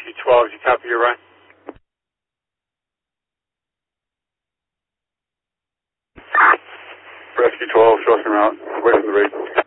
Rescue 12, you copy your run? Rescue 12, short route, away from the rig.